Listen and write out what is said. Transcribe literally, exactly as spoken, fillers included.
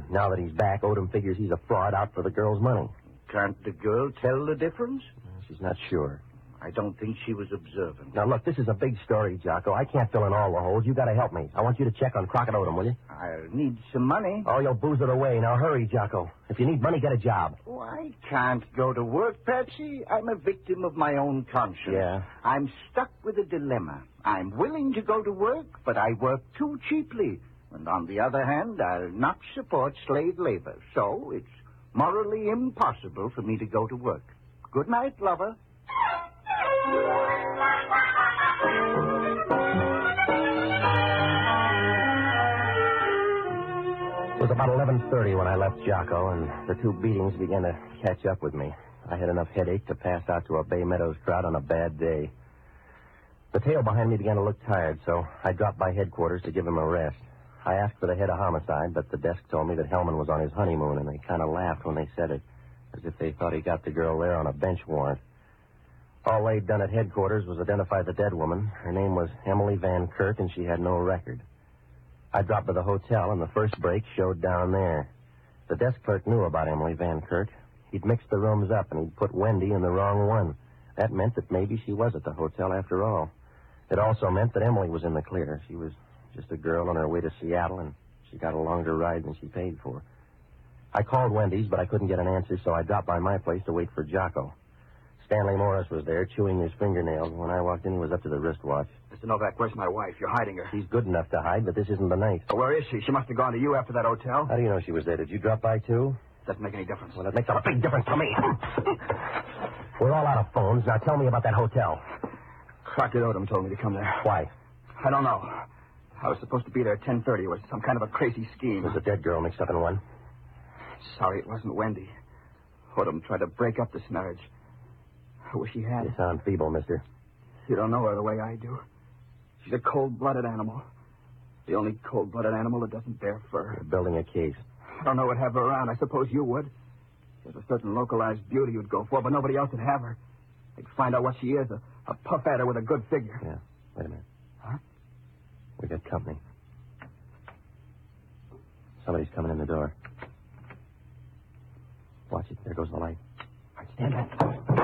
Now that he's back, Odom figures he's a fraud out for the girl's money. Can't the girl tell the difference? She's not sure. I don't think she was observant. Now, look, this is a big story, Jocko. I can't fill in all the holes. You got to help me. I want you to check on Crockett Odom, will you? I'll need some money. Oh, you'll booze it away. Now, hurry, Jocko. If you need money, get a job. Oh, I can't go to work, Patsy. I'm a victim of my own conscience. Yeah? I'm stuck with a dilemma. I'm willing to go to work, but I work too cheaply. And on the other hand, I'll not support slave labor. So it's morally impossible for me to go to work. Good night, lover. It was about eleven thirty when I left Jocko, and the two beatings began to catch up with me. I had enough headache to pass out to a Bay Meadows crowd on a bad day. The tail behind me began to look tired, so I dropped by headquarters to give him a rest. I asked for the head of homicide, but the desk told me that Hellman was on his honeymoon, and they kind of laughed when they said it, as if they thought he got the girl there on a bench warrant. All they'd done at headquarters was identify the dead woman. Her name was Emily Van Kirk, and she had no record. I dropped to the hotel, and the first break showed down there. The desk clerk knew about Emily Van Kirk. He'd mixed the rooms up, and he'd put Wendy in the wrong one. That meant that maybe she was at the hotel after all. It also meant that Emily was in the clear. She was just a girl on her way to Seattle, and she got a longer ride than she paid for. I called Wendy's, but I couldn't get an answer, so I dropped by my place to wait for Jocko. Stanley Morris was there, chewing his fingernails. When I walked in, he was up to the wristwatch. Mister Novak, where's my wife? You're hiding her. She's good enough to hide, but this isn't the night. Well, where is she? She must have gone to you after that hotel. How do you know she was there? Did you drop by, too? Doesn't make any difference. Well, it makes a big difference to me. We're all out of phones. Now tell me about that hotel. Crockett Odom told me to come there. Why? I don't know. I was supposed to be there at ten thirty. It was some kind of a crazy scheme. Was the dead girl mixed up in one? Sorry, it wasn't Wendy. Odom tried to break up this marriage. I wish he had. You sound feeble, mister. You don't know her the way I do. She's a cold-blooded animal. The only cold-blooded animal that doesn't bear fur. You're building a case. I don't know what'd have her around. I suppose you would. There's a certain localized beauty you'd go for, but nobody else would have her. They'd find out what she is, a, a puff at her with a good figure. Yeah, wait a minute. Huh? We got company. Somebody's coming in the door. Watch it. There goes the light. All right, stand back.